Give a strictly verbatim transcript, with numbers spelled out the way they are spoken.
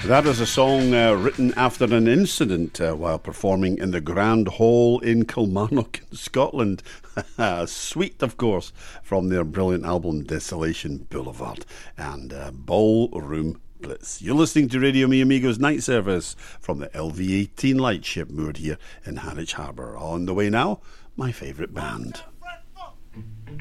That is a song uh, written after an incident uh, while performing in the Grand Hall in Kilmarnock in Scotland. Sweet, of course, from their brilliant album Desolation Boulevard and uh, Ballroom Blitz. You're listening to Radio Mi Amigos Night Service from the L V eighteen lightship moored here in Harwich Harbour. On the way now, my favourite band.